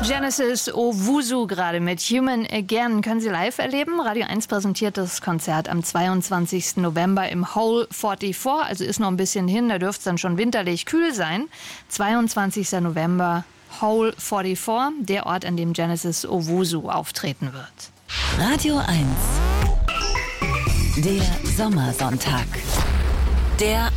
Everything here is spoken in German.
Genesis Owusu gerade mit Human Again. Können Sie live erleben. Radio 1 präsentiert das Konzert am 22. November im Hole 44. Also ist noch ein bisschen hin, da dürfte es dann schon winterlich kühl sein. 22. November, Hole 44, der Ort, an dem Genesis Owusu auftreten wird. Radio 1, der Sommersonntag. Der